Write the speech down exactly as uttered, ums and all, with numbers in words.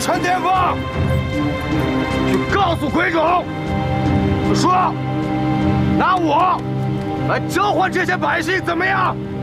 陈天风，去告诉鬼冢，说拿我来交换这些百姓，怎么样？